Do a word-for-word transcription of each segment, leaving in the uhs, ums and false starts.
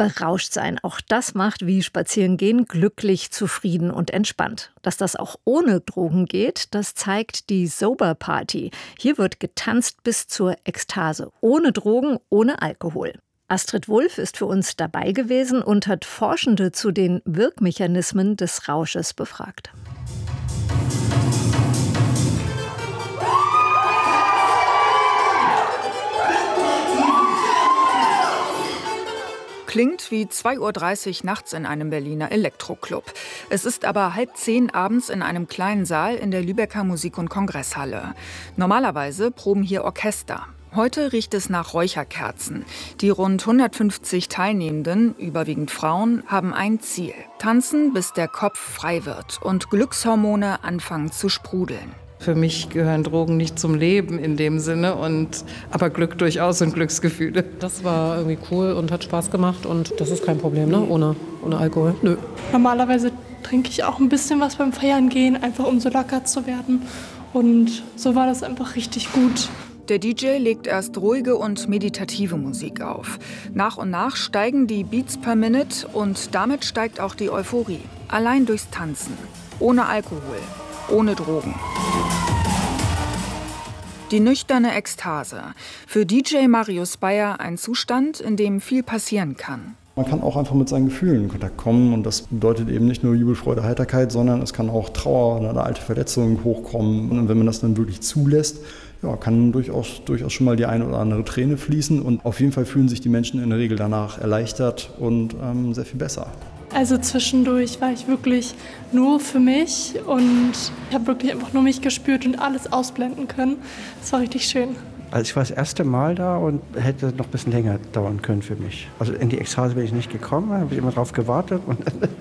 Berauscht sein, auch das macht wie Spazierengehen glücklich, zufrieden und entspannt. Dass das auch ohne Drogen geht, das zeigt die Sober Party. Hier wird getanzt bis zur Ekstase. Ohne Drogen, ohne Alkohol. Astrid Wulff ist für uns dabei gewesen und hat Forschende zu den Wirkmechanismen des Rausches befragt. Klingt wie zwei Uhr dreißig nachts in einem Berliner Elektroclub. Es ist aber halb zehn abends in einem kleinen Saal in der Lübecker Musik- und Kongresshalle. Normalerweise proben hier Orchester. Heute riecht es nach Räucherkerzen. Die rund hundertfünfzig Teilnehmenden, überwiegend Frauen, haben ein Ziel: Tanzen, bis der Kopf frei wird und Glückshormone anfangen zu sprudeln. Für mich gehören Drogen nicht zum Leben in dem Sinne, und, aber Glück durchaus und Glücksgefühle. Das war irgendwie cool und hat Spaß gemacht, und das ist kein Problem, ne? Ohne, ohne Alkohol. Nö. Normalerweise trinke ich auch ein bisschen was beim Feiern gehen, einfach um so locker zu werden. Und so war das einfach richtig gut. Der D J legt erst ruhige und meditative Musik auf. Nach und nach steigen die Beats per Minute und damit steigt auch die Euphorie. Allein durchs Tanzen. Ohne Alkohol. Ohne Drogen. Die nüchterne Ekstase. Für D J Marius Bayer ein Zustand, in dem viel passieren kann. Man kann auch einfach mit seinen Gefühlen in Kontakt kommen, und das bedeutet eben nicht nur Jubel, Freude, Heiterkeit, sondern es kann auch Trauer oder eine alte Verletzung hochkommen. Und wenn man das dann wirklich zulässt, ja, kann durchaus, durchaus schon mal die eine oder andere Träne fließen, und auf jeden Fall fühlen sich die Menschen in der Regel danach erleichtert und ähm, sehr viel besser. Also zwischendurch war ich wirklich nur für mich und ich habe wirklich einfach nur mich gespürt und alles ausblenden können. Das war richtig schön. Also ich war das erste Mal da und hätte noch ein bisschen länger dauern können für mich. Also in die Ekstase bin ich nicht gekommen, habe ich immer drauf gewartet und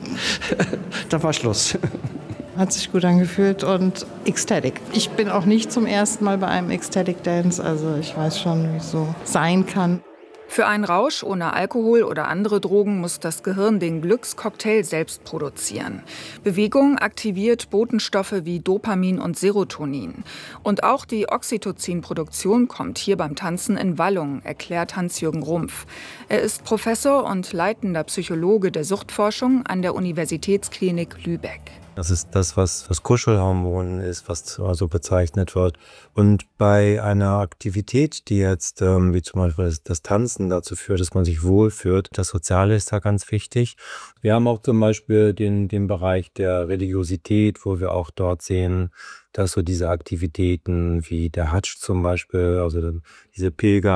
dann war Schluss. Hat sich gut angefühlt und ecstatic. Ich bin auch nicht zum ersten Mal bei einem Ecstatic Dance, also ich weiß schon, wie es so sein kann. Für einen Rausch ohne Alkohol oder andere Drogen muss das Gehirn den Glückscocktail selbst produzieren. Bewegung aktiviert Botenstoffe wie Dopamin und Serotonin. Und auch die Oxytocin-Produktion kommt hier beim Tanzen in Wallung, erklärt Hans-Jürgen Rumpf. Er ist Professor und leitender Psychologe der Suchtforschung an der Universitätsklinik Lübeck. Das ist das, was das Kuschelhormon ist, was so bezeichnet wird. Und bei einer Aktivität, die jetzt, ähm, wie zum Beispiel das, das Tanzen dazu führt, dass man sich wohlfühlt, das Soziale ist da ganz wichtig. Wir haben auch zum Beispiel den, den Bereich der Religiosität, wo wir auch dort sehen, dass so diese Aktivitäten wie der Hadsch zum Beispiel, also diese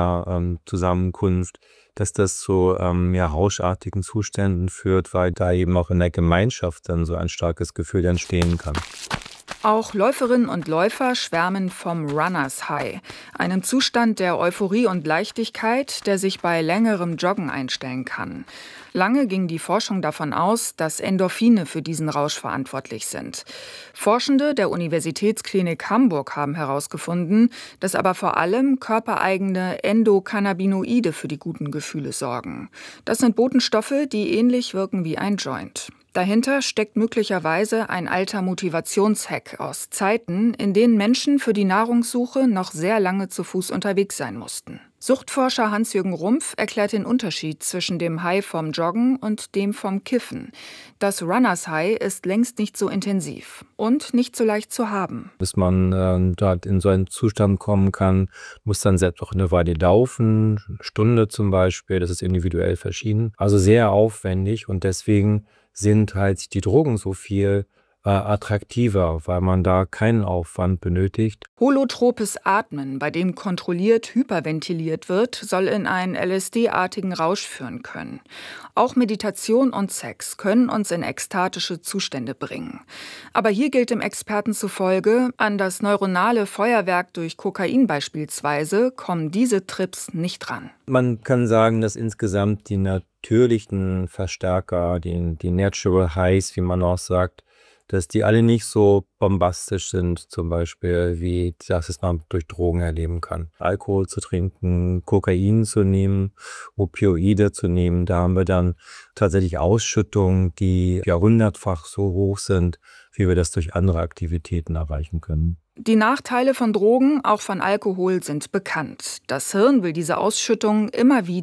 Pilgerzusammenkunft, dass das zu ähm, ja, rauschartigen Zuständen führt, weil da eben auch in der Gemeinschaft dann so ein starkes Gefühl entstehen kann. Auch Läuferinnen und Läufer schwärmen vom Runners High, einem Zustand der Euphorie und Leichtigkeit, der sich bei längerem Joggen einstellen kann. Lange ging die Forschung davon aus, dass Endorphine für diesen Rausch verantwortlich sind. Forschende der Universitätsklinik Hamburg haben herausgefunden, dass aber vor allem körpereigene Endokannabinoide für die guten Gefühle sorgen. Das sind Botenstoffe, die ähnlich wirken wie ein Joint. Dahinter steckt möglicherweise ein alter Motivationshack aus Zeiten, in denen Menschen für die Nahrungssuche noch sehr lange zu Fuß unterwegs sein mussten. Suchtforscher Hans-Jürgen Rumpf erklärt den Unterschied zwischen dem High vom Joggen und dem vom Kiffen. Das Runners High ist längst nicht so intensiv und nicht so leicht zu haben. Bis man äh, dort in so einen Zustand kommen kann, muss dann selbst auch eine Weile laufen, eine Stunde zum Beispiel, das ist individuell verschieden. Also sehr aufwendig, und deswegen sind halt die Drogen so viel äh, attraktiver, weil man da keinen Aufwand benötigt. Holotropes Atmen, bei dem kontrolliert hyperventiliert wird, soll in einen L S D-artigen Rausch führen können. Auch Meditation und Sex können uns in ekstatische Zustände bringen. Aber hier gilt dem Experten zufolge, an das neuronale Feuerwerk durch Kokain beispielsweise kommen diese Trips nicht ran. Man kann sagen, dass insgesamt die natürlichen Verstärker, die, die Natural Highs, wie man auch sagt, dass die alle nicht so bombastisch sind, zum Beispiel, wie das es man durch Drogen erleben kann. Alkohol zu trinken, Kokain zu nehmen, Opioide zu nehmen, da haben wir dann tatsächlich Ausschüttungen, die ja hundertfach so hoch sind, wie wir das durch andere Aktivitäten erreichen können. Die Nachteile von Drogen, auch von Alkohol, sind bekannt. Das Hirn will diese Ausschüttung immer wieder.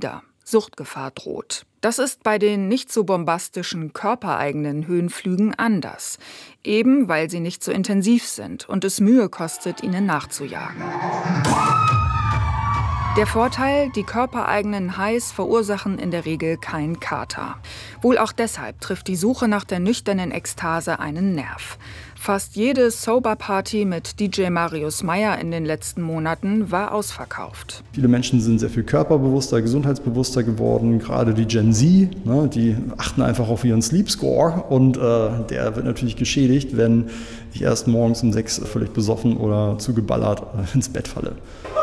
Suchtgefahr droht. Das ist bei den nicht so bombastischen körpereigenen Höhenflügen anders. Eben weil sie nicht so intensiv sind und es Mühe kostet, ihnen nachzujagen. Der Vorteil, die körpereigenen Highs verursachen in der Regel keinen Kater. Wohl auch deshalb trifft die Suche nach der nüchternen Ekstase einen Nerv. Fast jede Sober-Party mit D J Marius Meyer in den letzten Monaten war ausverkauft. Viele Menschen sind sehr viel körperbewusster, gesundheitsbewusster geworden, gerade die Gen Z, ne, die achten einfach auf ihren Sleep Score und äh, der wird natürlich geschädigt, wenn ich erst morgens um sechs völlig besoffen oder zugeballert äh, ins Bett falle.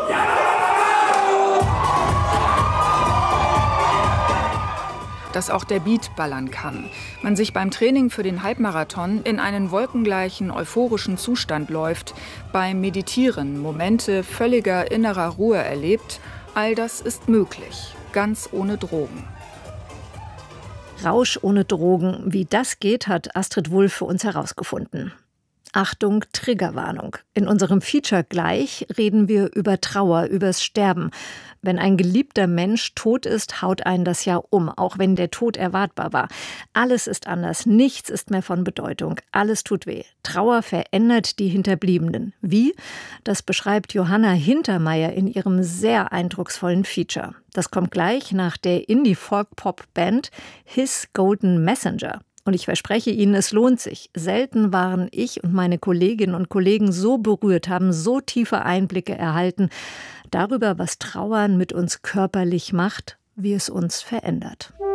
Dass auch der Beat ballern kann. Man sich beim Training für den Halbmarathon in einen wolkengleichen, euphorischen Zustand läuft, beim Meditieren Momente völliger innerer Ruhe erlebt, all das ist möglich, ganz ohne Drogen. Rausch ohne Drogen, wie das geht, hat Astrid Wulff für uns herausgefunden. Achtung, Triggerwarnung. In unserem Feature gleich reden wir über Trauer, übers Sterben. Wenn ein geliebter Mensch tot ist, haut einen das ja um, auch wenn der Tod erwartbar war. Alles ist anders, nichts ist mehr von Bedeutung, alles tut weh. Trauer verändert die Hinterbliebenen. Wie? Das beschreibt Johanna Hintermeier in ihrem sehr eindrucksvollen Feature. Das kommt gleich nach der Indie-Folk-Pop-Band His Golden Messenger. Und ich verspreche Ihnen, es lohnt sich. Selten waren ich und meine Kolleginnen und Kollegen so berührt, haben so tiefe Einblicke erhalten darüber, was Trauern mit uns körperlich macht, wie es uns verändert.